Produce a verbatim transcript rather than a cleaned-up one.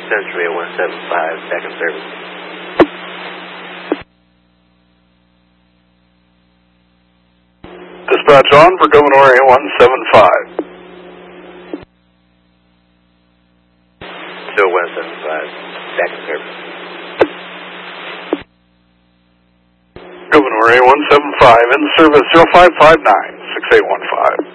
Century one seven five, back in service. Dispatch on for Governor A one seven five. Still one seven five, back in service. Governor A one seven five in service zero five five nine, six eight one five.